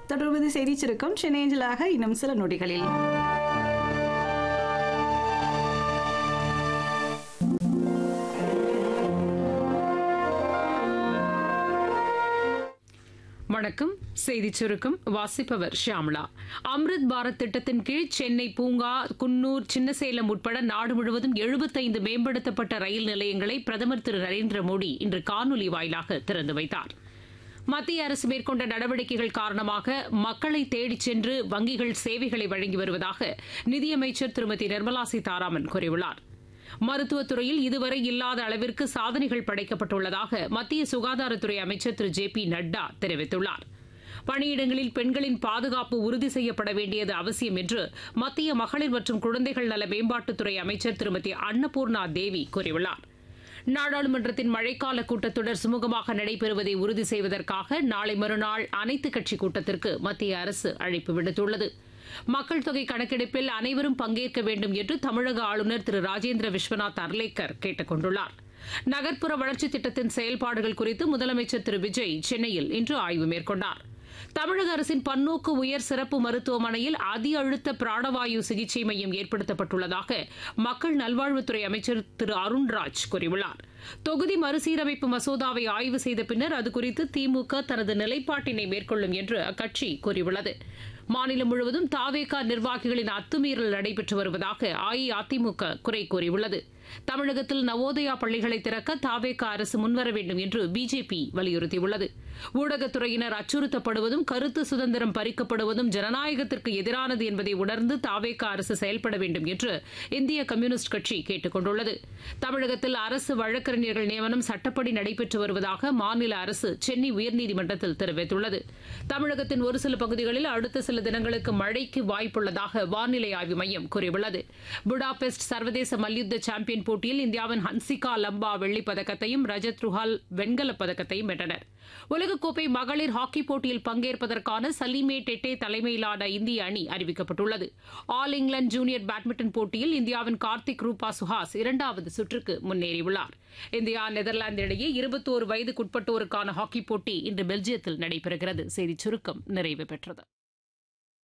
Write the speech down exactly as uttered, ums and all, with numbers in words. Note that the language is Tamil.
தொடர்வது செய்தி சுருக்கம் சென்னையஞ்சலாக இன்னும் சில நொடிகளில். வணக்கம். செய்திச் சுருக்கம் வாசிப்பவர் ஷியாமளா. அம்ருத் பாரத் திட்டத்தின் கீழ் சென்னை பூங்கா, குன்னூர், சின்னசேலம் உட்பட நாடு முழுவதும் எழுபத்தைந்து மேம்படுத்தப்பட்ட ரயில் நிலையங்களை பிரதமர் திரு நரேந்திர மோடி இன்று காணொலி வாயிலாக திறந்து வைத்தார். மத்திய அரசு மேற்கொண்ட நடவடிக்கைகள் காரணமாக மக்களை தேடிச் சென்று வங்கிகள் சேவைகளை வழங்கி வருவதாக நிதியமைச்சர் திருமதி நிர்மலா சீதாராமன் கூறியுள்ளார். மருத்துவத்துறையில் இதுவரை இல்லாத அளவிற்கு சாதனைகள் படைக்கப்பட்டுள்ளதாக மத்திய சுகாதாரத்துறை அமைச்சர் திரு ஜே பி நட்டா தெரிவித்துள்ளார். பணியிடங்களில் பெண்களின் பாதுகாப்பு உறுதி செய்யப்பட வேண்டியது அவசியம் என்று மத்திய மகளிர் மற்றும் குழந்தைகள் நல மேம்பாட்டுத்துறை அமைச்சர் திருமதி அன்னபூர்ணா தேவி கூறியுள்ளார். நாடாளுமன்றத்தின் மழைக்கால கூட்டத்தொடர் சுமூகமாக நடைபெறுவதை உறுதி செய்வதற்காக நாளை மறுநாள் அனைத்துக் கட்சி கூட்டத்திற்கு மத்திய அரசு அழைப்பு விடுத்துள்ளது. மக்கள் தொகை கணக்கெடுப்பில் அனைவரும் பங்கேற்க வேண்டும் என்று தமிழக ஆளுநர் திரு ராஜேந்திர விஸ்வநாத் அர்லேக்கர் கேட்டுக் கொண்டுள்ளார். நகர்ப்புற வளர்ச்சித் திட்டத்தின் செயல்பாடுகள் குறித்து முதலமைச்சர் திரு விஜய் சென்னையில் இன்று ஆய்வு மேற்கொண்டார். தமிழக அரசின் பன்னோக்கு உயர் சிறப்பு மருத்துவமனையில் அதி அழுத்த பிராணவாயு சிகிச்சை மையம் ஏற்படுத்தப்பட்டுள்ளதாக மக்கள் நல்வாழ்வுத்துறை அமைச்சர் திரு அருண்ராஜ் கூறியுள்ளார். தொகுதி மறுசீரமைப்பு மசோதாவை ஆய்வு செய்த பின்னர் அதுகுறித்து திமுக தனது நிலைப்பாட்டினை மேற்கொள்ளும் என்று அக்கட்சி கூறியுள்ளது. மாநிலம் முழுவதும் தாவேகா நிர்வாகிகளின் அத்துமீறல் நடைபெற்று வருவதாக அஇஅதிமுக குறை கூறியுள்ளது. தமிழகத்தில் நவோதயா பள்ளிகளை திறக்க தாவேகா அரசு முன்வர வேண்டும் என்று பிஜேபி வலியுறுத்தியுள்ளது. ஊடகத்துறையினர் அச்சுறுத்தப்படுவதும் கருத்து சுதந்திரம் பறிக்கப்படுவதும் ஜனநாயகத்திற்கு எதிரானது என்பதை உணர்ந்து தாவேகா அரசு செயல்பட வேண்டும் என்று இந்திய கம்யூனிஸ்ட் கட்சி கேட்டுக் கொண்டுள்ளது. தமிழகத்தில் அரசு வழக்கறிஞர்கள் நியமனம் சட்டப்படி நடைபெற்று வருவதாக மாநில அரசு சென்னை உயர்நீதிமன்றத்தில் தெரிவித்துள்ளது. தமிழகத்தின் ஒரு சில பகுதிகளில் அடுத்த சில தினங்களுக்கு மழைக்கு வாய்ப்புள்ளதாக வானிலை ஆய்வு மையம் கூறியுள்ளது. புடாபெஸ்ட் சர்வதேச மல்யுத்த சாம்பியன் போட்டியில் இந்தியாவின் ஹன்சிகா லம்பா வெள்ளிப் பதக்கத்தையும் ரஜத் ருஹால் வெண்கலப் பதக்கத்தையும் வென்றனர். உலகக்கோப்பை மகளிர் ஹாக்கி போட்டியில் பங்கேற்பதற்கான சலீமே டெட்டே தலைமையிலான இந்திய அணி அறிவிக்கப்பட்டுள்ளது. ஆல் இங்கிலாந்து ஜூனியர் பேட்மிண்டன் போட்டியில் இந்தியாவின் கார்த்திக் ரூபா சுஹாஸ் இரண்டாவது சுற்றுக்கு முன்னேறியுள்ளார். இந்தியா நெதர்லாந்து இடையே இருபத்தோரு வயதுக்குட்பட்டோருக்கான ஹாக்கி போட்டி இன்று பெல்ஜியத்தில் நடைபெறுகிறது. செய்திச் சுருக்கம் நிறைவு பெற்றது.